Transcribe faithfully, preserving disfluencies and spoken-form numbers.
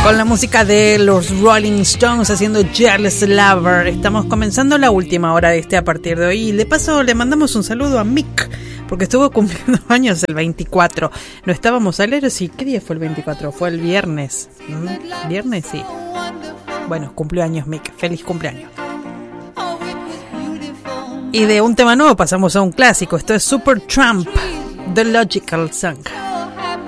con la música de los Rolling Stones haciendo Jealous Lover. Estamos comenzando la última hora de este a partir de hoy. Y de paso le mandamos un saludo a Mick, porque estuvo cumpliendo años el veinticuatro. No estábamos al aire, sí. ¿Qué día fue el veinticuatro? Fue el viernes. ¿Mm? ¿Viernes? Sí. Bueno, cumplió años Mick. Feliz cumpleaños. Y de un tema nuevo pasamos a un clásico. Esto es Supertramp, The Logical Song.